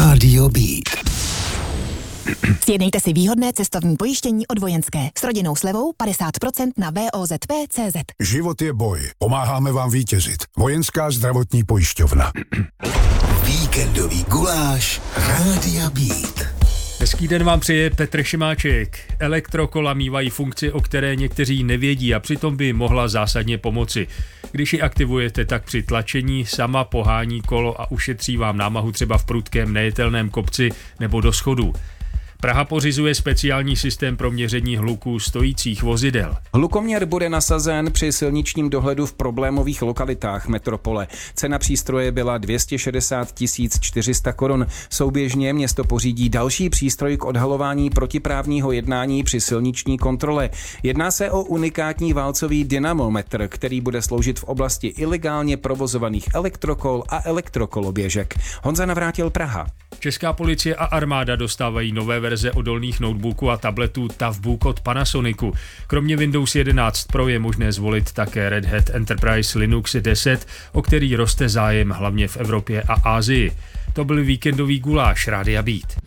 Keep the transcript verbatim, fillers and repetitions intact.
Rádio Beat. Sjednejte si výhodné cestovní pojištění od Vojenské s rodinnou slevou padesát procent na V O Z P tečka cé zet. Život je boj. Pomáháme vám vítězit. Vojenská zdravotní pojišťovna. Víkendový guláš Rádia Beat. Hezký den vám přeje Petr Šimáček. Elektrokola mívají funkci, o které někteří nevědí a přitom by mohla zásadně pomoci. Když ji aktivujete, tak při tlačení sama pohání kolo a ušetří vám námahu třeba v prudkém nejetelném kopci nebo do schodů. Praha pořizuje speciální systém pro měření hluku stojících vozidel. Hlukoměr bude nasazen při silničním dohledu v problémových lokalitách metropole. Cena přístroje byla dvě stě šedesát tisíc čtyři sta korun. Souběžně město pořídí další přístroj k odhalování protiprávního jednání při silniční kontrole. Jedná se o unikátní válcový dynamometr, který bude sloužit v oblasti ilegálně provozovaných elektrokol a elektrokoloběžek. Honza Navrátil, Praha. Česká policie a armáda dostávají nové verze odolných notebooků a tabletů Toughbook od Panasonicu. Kromě Windows jedenáct Pro je možné zvolit také Red Hat Enterprise Linux deset, o který roste zájem hlavně v Evropě a Asii. To byl víkendový guláš Rádia Beat.